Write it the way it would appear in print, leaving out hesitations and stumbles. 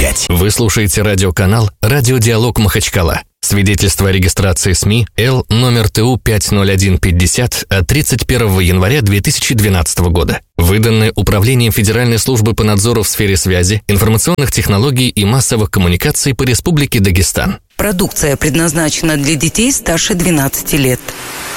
помогать. Вы слушаете радиоканал «Радиодиалог Махачкала». Свидетельство о регистрации СМИ Л номер ТУ 50150 от 31 января 2012 года. Выданное Управлением Федеральной службы по надзору в сфере связи, информационных технологий и массовых коммуникаций по Республике Дагестан. Продукция предназначена для детей старше 12 лет.